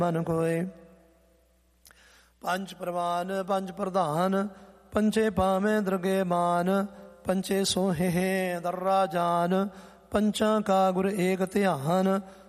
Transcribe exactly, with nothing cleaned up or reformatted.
ਮਨ ਕੋਇ। ਪੰਜ ਪ੍ਰਵਾਨ ਪੰਜ ਪ੍ਰਧਾਨ, ਪੰਚੇ ਪਾਵੇਂ ਦਰਗੇ ਮਾਨ, ਪੰਚੇ ਸੋਹੇ ਦर्रा ਜਾਨ, ਪੰਚਾਂ ਕਾ ਗੁਰ ਏਕ ਧਿਆਨ,